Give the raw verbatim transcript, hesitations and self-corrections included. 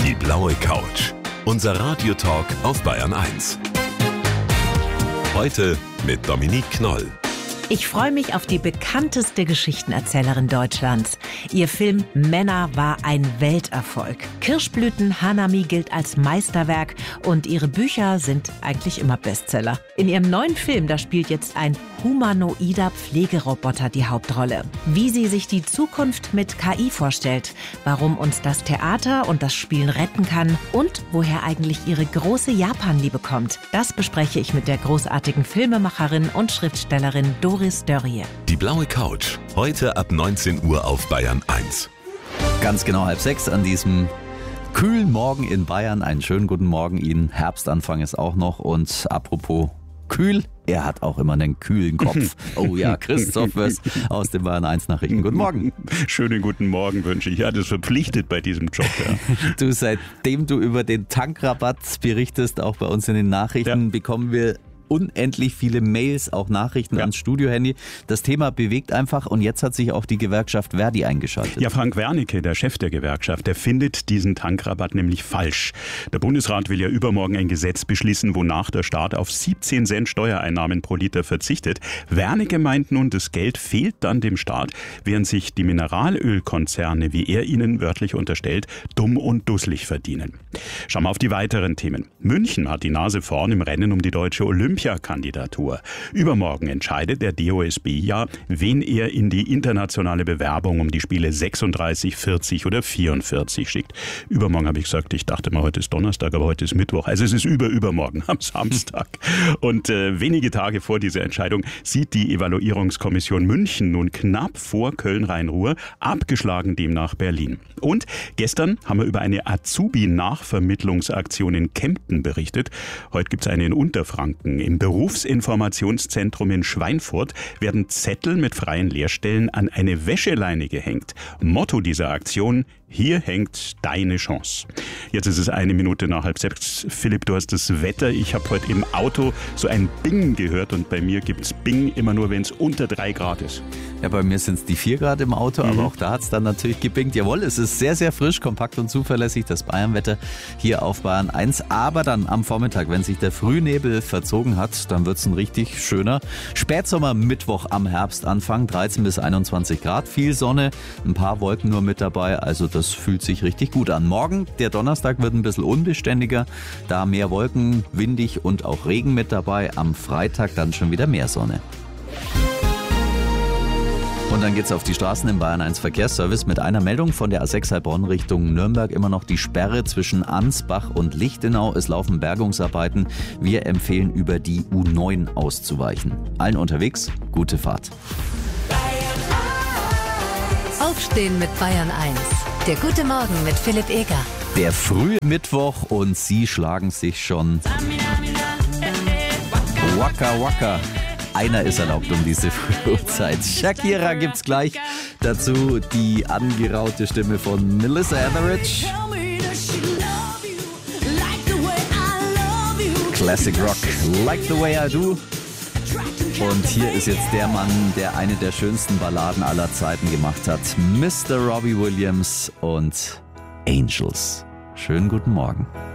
Die blaue Couch. Unser Radiotalk auf Bayern eins. Heute mit Dominique Knoll. Ich freue mich auf die bekannteste Geschichtenerzählerin Deutschlands. Ihr Film Männer war ein Welterfolg. Kirschblüten Hanami gilt als Meisterwerk und ihre Bücher sind eigentlich immer Bestseller. In ihrem neuen Film, da spielt jetzt ein humanoider Pflegeroboter die Hauptrolle. Wie sie sich die Zukunft mit K I vorstellt, warum uns das Theater und das Spielen retten kann und woher eigentlich ihre große Japan-Liebe kommt, das bespreche ich mit der großartigen Filmemacherin und Schriftstellerin Doris Dörrie. Die blaue Couch. Heute ab neunzehn Uhr auf Bayern eins. Ganz genau halb sechs an diesem kühlen Morgen in Bayern. Einen schönen guten Morgen Ihnen. Herbstanfang ist auch noch. Und apropos kühl, er hat auch immer einen kühlen Kopf. Oh ja, Christoph Wöss aus den Bayern eins Nachrichten. Guten Morgen. Schönen guten Morgen wünsche ich. Ja, das ist verpflichtet bei diesem Job. Ja. Du, seitdem du über den Tankrabatt berichtest, auch bei uns in den Nachrichten, ja. bekommen wir unendlich viele Mails, auch Nachrichten ja. ans Studiohandy. Das Thema bewegt einfach und jetzt hat sich auch die Gewerkschaft Verdi eingeschaltet. Ja, Frank Wernicke, der Chef der Gewerkschaft, der findet diesen Tankrabatt nämlich falsch. Der Bundesrat will ja übermorgen ein Gesetz beschließen, wonach der Staat auf siebzehn Cent Steuereinnahmen pro Liter verzichtet. Wernicke meint nun, das Geld fehlt dann dem Staat, während sich die Mineralölkonzerne, wie er ihnen wörtlich unterstellt, dumm und dusselig verdienen. Schauen wir auf die weiteren Themen. München hat die Nase vorn im Rennen um die deutsche Olympiade. Kandidatur. Übermorgen entscheidet der D O S B ja, wen er in die internationale Bewerbung um die Spiele sechsunddreißig, vierzig oder vierundvierzig schickt. Übermorgen habe ich gesagt, ich dachte mal, heute ist Donnerstag, aber heute ist Mittwoch. Also es ist überübermorgen am Samstag. Und äh, wenige Tage vor dieser Entscheidung sieht die Evaluierungskommission München nun knapp vor Köln-Rhein-Ruhr, abgeschlagen demnach Berlin. Und gestern haben wir über eine Azubi-Nachvermittlungsaktion in Kempten berichtet. Heute gibt es eine in Unterfranken. Im Berufsinformationszentrum in Schweinfurt werden Zettel mit freien Lehrstellen an eine Wäscheleine gehängt. Motto dieser Aktion: Hier hängt deine Chance. Jetzt ist es eine Minute nach halb sechs. Philipp, du hast das Wetter. Ich habe heute im Auto so ein Bing gehört und bei mir gibt's Bing immer nur, wenn es unter drei Grad ist. Ja, bei mir sind es die vier Grad im Auto, mhm. aber auch da hat es dann natürlich gebingt. Jawohl, es ist sehr, sehr frisch, kompakt und zuverlässig, das Bayernwetter hier auf Bayern eins. Aber dann am Vormittag, wenn sich der Frühnebel verzogen hat, dann wird es ein richtig schöner Spätsommer-Mittwoch am Herbstanfang. dreizehn bis einundzwanzig Grad, viel Sonne, ein paar Wolken nur mit dabei, also das fühlt sich richtig gut an. Morgen, der Donnerstag, wird ein bisschen unbeständiger, da mehr Wolken, windig und auch Regen mit dabei. Am Freitag dann schon wieder mehr Sonne. Und dann geht's auf die Straßen im Bayern eins Verkehrsservice mit einer Meldung von der A sechs Heilbronn Richtung Nürnberg. Immer noch die Sperre zwischen Ansbach und Lichtenau. Es laufen Bergungsarbeiten. Wir empfehlen, über die U neun auszuweichen. Allen unterwegs, gute Fahrt. Aufstehen mit Bayern eins. Der gute Morgen mit Philipp Eger. Der frühe Mittwoch und Sie schlagen sich schon Waka Waka. Einer ist erlaubt um diese frühe Uhrzeit. Shakira gibt's gleich. Dazu die angeraute Stimme von Melissa Etheridge. Classic Rock, Like the Way I Do. Und hier ist jetzt der Mann, der eine der schönsten Balladen aller Zeiten gemacht hat. Mister Robbie Williams und Angels. Schönen guten Morgen.